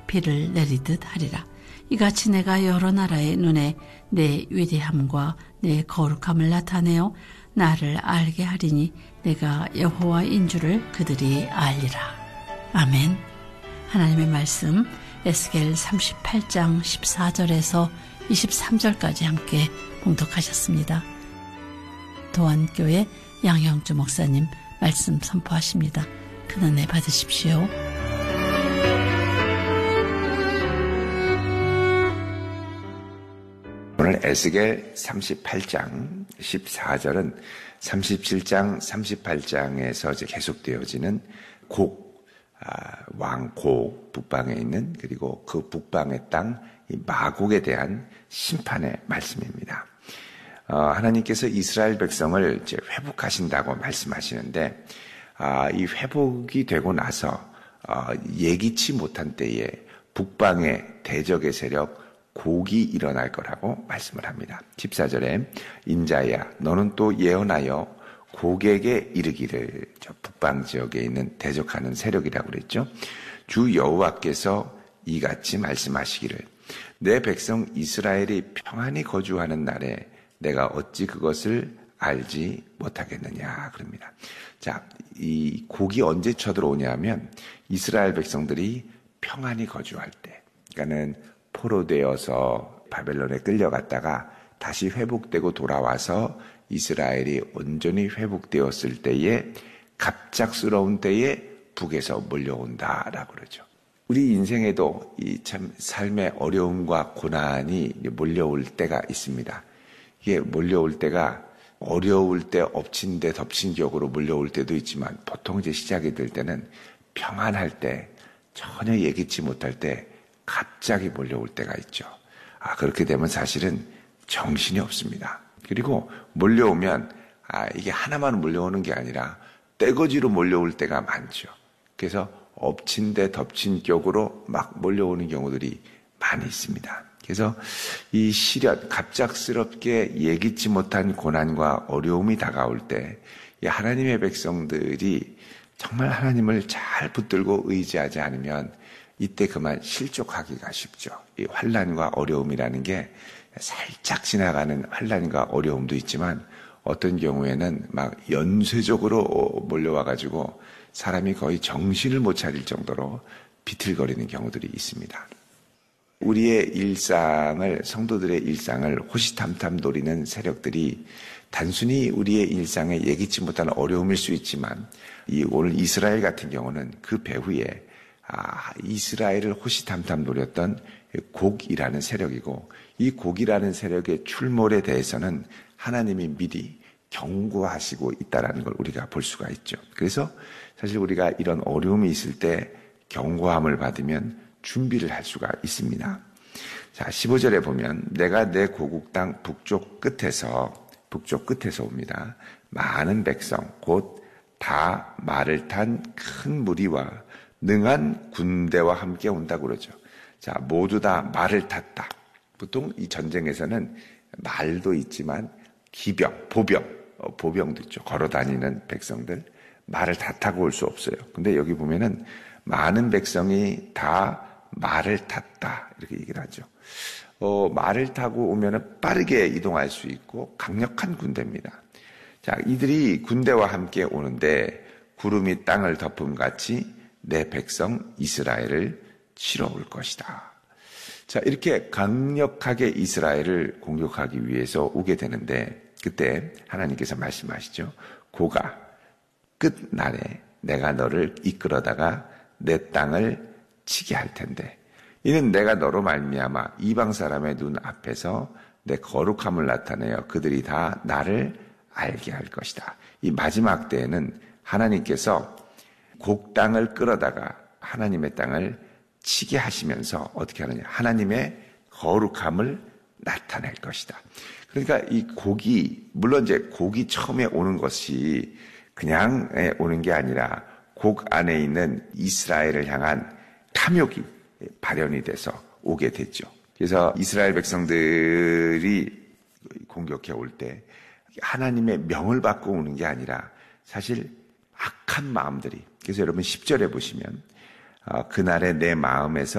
비를 내리듯 하리라. 이같이 내가 여러 나라의 눈에 내 위대함과 내 거룩함을 나타내어 나를 알게 하리니 내가 여호와인 줄을 그들이 알리라. 아멘. 하나님의 말씀 에스겔 38장 14절에서 23절까지 함께 봉독하셨습니다. 도안교회 양형주 목사님 말씀 선포하십니다. 큰 은혜 받으십시오. 오늘 에스겔 38장 14절은 37장 38장에서 이제 계속되어지는 왕곡 북방에 있는, 그리고 그 북방의 땅 이 마곡에 대한 심판의 말씀입니다. 하나님께서 이스라엘 백성을 이제 회복하신다고 말씀하시는데, 이 회복이 되고 나서 예기치 못한 때에 북방의 대적의 세력 곡이 일어날 거라고 말씀을 합니다. 14절에 인자야 너는 또 예언하여 곡에게 이르기를, 저 북방 지역에 있는 대적하는 세력이라고 그랬죠. 주 여호와께서 이같이 말씀하시기를, 내 백성 이스라엘이 평안히 거주하는 날에 내가 어찌 그것을 알지 못하겠느냐 그럽니다. 자, 이 곡이 언제 쳐들어오냐면 이스라엘 백성들이 평안히 거주할 때, 그러니까는 포로되어서 바벨론에 끌려갔다가 다시 회복되고 돌아와서 이스라엘이 온전히 회복되었을 때에, 갑작스러운 때에 북에서 몰려온다라고 그러죠. 우리 인생에도 이 참 삶의 어려움과 고난이 몰려올 때가 있습니다. 이게 몰려올 때가 어려울 때 엎친 데 덮친 격으로 몰려올 때도 있지만, 보통 이제 시작이 될 때는 평안할 때, 전혀 예기치 못할 때 갑자기 몰려올 때가 있죠. 그렇게 되면 사실은 정신이 없습니다. 그리고 몰려오면 이게 하나만 몰려오는 게 아니라 떼거지로 몰려올 때가 많죠. 그래서 엎친 데 덮친 격으로 막 몰려오는 경우들이 많이 있습니다. 그래서 이 시련, 갑작스럽게 예기치 못한 고난과 어려움이 다가올 때 이 하나님의 백성들이 정말 하나님을 잘 붙들고 의지하지 않으면 이때 그만 실족하기가 쉽죠. 이 환난과 어려움이라는 게 살짝 지나가는 환난과 어려움도 있지만, 어떤 경우에는 막 연쇄적으로 몰려와가지고 사람이 거의 정신을 못 차릴 정도로 비틀거리는 경우들이 있습니다. 우리의 일상을, 성도들의 일상을 호시탐탐 노리는 세력들이 단순히 우리의 일상에 예기치 못한 어려움일 수 있지만, 오늘 이스라엘 같은 경우는 그 배후에 이스라엘을 호시탐탐 노렸던 곡이라는 세력이고, 이 곡이라는 세력의 출몰에 대해서는 하나님이 미리 경고하시고 있다는 걸 우리가 볼 수가 있죠. 그래서 사실 우리가 이런 어려움이 있을 때 경고함을 받으면 준비를 할 수가 있습니다. 자, 15절에 보면 내가 내 고국 땅 북쪽 끝에서 옵니다. 많은 백성 곧 다 말을 탄 큰 무리와 능한 군대와 함께 온다고 그러죠. 자, 모두 다 말을 탔다. 보통 이 전쟁에서는 말도 있지만 기병, 보병도 있죠. 걸어 다니는 백성들. 말을 다 타고 올 수 없어요. 근데 여기 보면은 많은 백성이 다 말을 탔다. 이렇게 얘기를 하죠. 말을 타고 오면은 빠르게 이동할 수 있고 강력한 군대입니다. 자, 이들이 군대와 함께 오는데 구름이 땅을 덮음같이 내 백성 이스라엘을 치러 올 것이다. 자, 이렇게 강력하게 이스라엘을 공격하기 위해서 오게 되는데, 그때 하나님께서 말씀하시죠. 고가 끝날에 내가 너를 이끌어다가 내 땅을 치게 할 텐데, 이는 내가 너로 말미암아 이방 사람의 눈 앞에서 내 거룩함을 나타내어 그들이 다 나를 알게 할 것이다. 이 마지막 때에는 하나님께서 곡 땅을 끌어다가 하나님의 땅을 치게 하시면서 어떻게 하느냐, 하나님의 거룩함을 나타낼 것이다. 그러니까 이 곡이, 물론 이제 곡이 처음에 오는 것이 그냥 오는 게 아니라 곡 안에 있는 이스라엘을 향한 탐욕이 발현이 돼서 오게 됐죠. 그래서 이스라엘 백성들이 공격해 올 때 하나님의 명을 받고 오는 게 아니라 사실 악한 마음들이, 그래서 여러분 10절에 보시면 그날에 내 마음에서